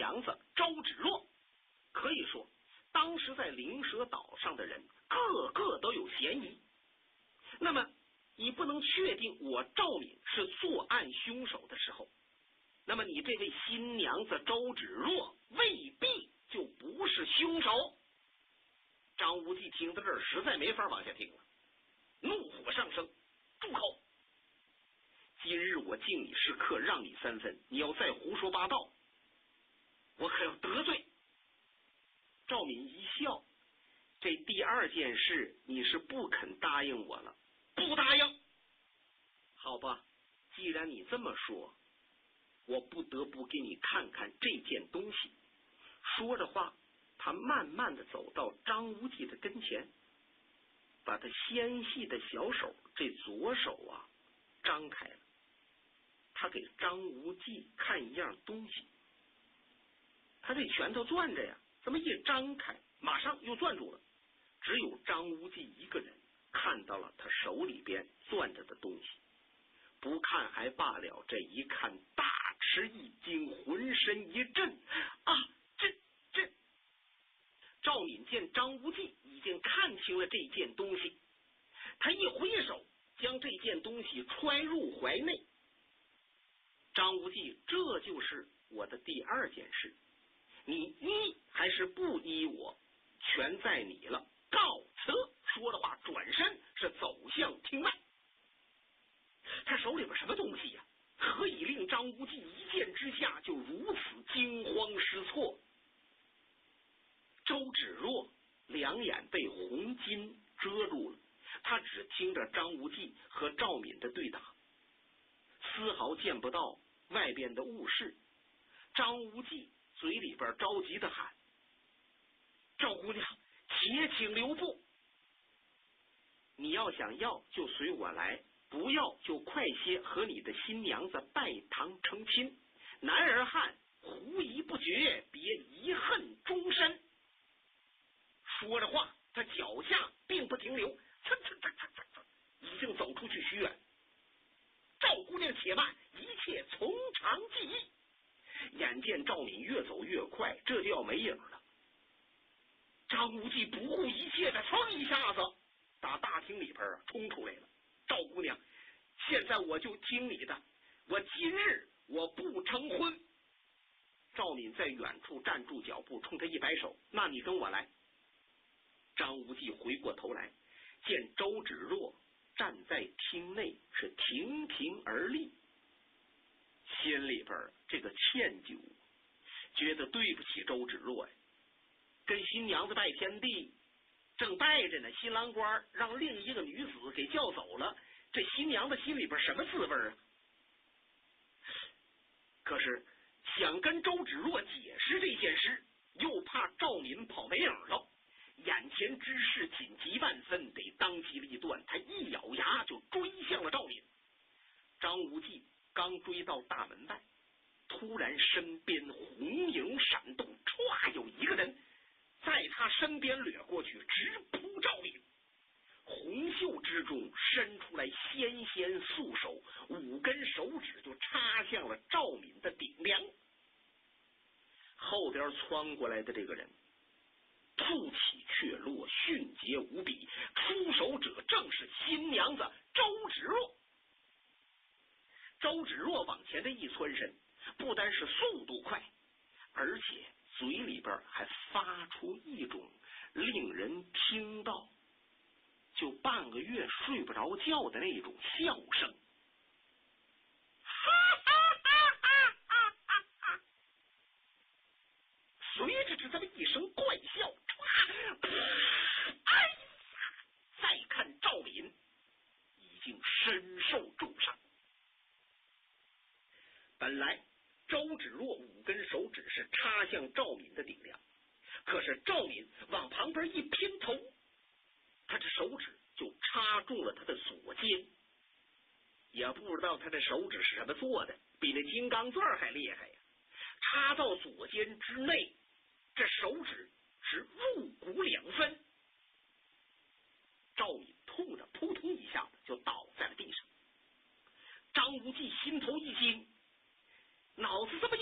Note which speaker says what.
Speaker 1: 娘子周芷若。可以说当时在灵蛇岛上的人个个都有嫌疑。那么你不能确定我赵敏是作案凶手的时候，那么你这位新娘子周芷若未必就不是凶手。张无忌听到这儿实在没法往下听了，怒火上升，住口！今日我敬你是客，让你3分，你要再胡说八道，我可要得罪。赵敏一笑，这第2件事你是不肯答应我了。不答应。好吧，既然你这么说，我不得不给你看看这件东西。说着话，他慢慢的走到张无忌的跟前，把他纤细的小手，这左手啊张开了。他给张无忌看一样东西，他这拳头攥着呀，这么一张开，马上又攥住了。只有张无忌一个人看到了他手里边攥着的东西，不看还罢了，这一看大吃一惊，浑身一震啊！这赵敏见张无忌已经看清了这件东西，他一挥手将这件东西揣入怀内。张无忌，这就是我的第2件事，你依还是不依我，全在你了，告辞。说的话转身是走向厅外。他手里边什么东西呀？何以令张无忌一见之下就如此惊慌失措？周芷若两眼被红巾遮住了，他只听着张无忌和赵敏的对打，丝毫见不到外边的物事。张无忌嘴里边着急的喊：赵姑娘，且请留步，你要想要就随我来，不要就快些和你的新娘子拜堂成亲，男儿汉狐疑不决，别遗恨终身。说着话，他脚下并不停留，已经走出去许远。赵姑娘且慢，一切从长计议。眼见赵敏越走越快，这就要没影了。张无忌不顾一切的噌一下子打大厅里边冲出来了。赵姑娘，现在我就听你的，我今日我不成婚。赵敏在远处站住脚步，冲他一摆手，那你跟我来。张无忌回过头来，见周芷若站在厅内是亭亭而立，心里边这个歉疚，觉得对不起周芷若呀。跟新娘子拜天地正拜着呢，新郎官让另一个女子给叫走了，这新娘子心里边什么滋味啊？可是想跟周芷若解释这件事，又怕赵敏跑没影了，眼前之事紧急万分，得当机立断。他一咬牙就追向了赵敏。张无忌刚追到大门外，突然身边红影闪动，唰，有一个人在他身边掠过去，直扑赵敏。红袖之中伸出来纤纤素手，5根手指就插向了赵敏的顶梁。后边窜过来的这个人突起却落，迅捷无比，出手者正是新娘子周芷若。周芷若往前的一窜身，不单是速度快，而且嘴里边还发出一种令人听到就半个月睡不着觉的那种笑声。随着这么一声怪笑，哎呀！再看赵敏已经身受重伤。本来周芷若5根手指是插向赵敏的顶梁，可是赵敏往旁边一偏头，他这手指就插中了他的左肩。也不知道他的手指是什么做的，比那金刚钻还厉害呀！插到左肩之内，这手指是入骨2分。赵敏痛的扑通一下子就倒在了地上。张无忌心头一惊，脑子这么